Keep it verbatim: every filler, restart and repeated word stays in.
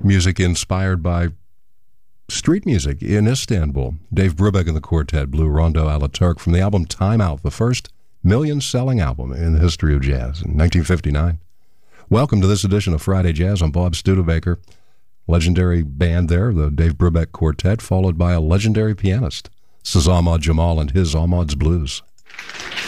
Music inspired by street music in Istanbul. Dave Brubeck and the Quartet blew Rondo a la Turk from the album Time Out, the first million-selling album in the history of jazz in nineteen fifty-nine. Welcome to this edition of Friday Jazz. I'm Bob Studebaker. Legendary band there, the Dave Brubeck Quartet, followed by a legendary pianist. This is Ahmad Jamal and his Ahmad's Blues.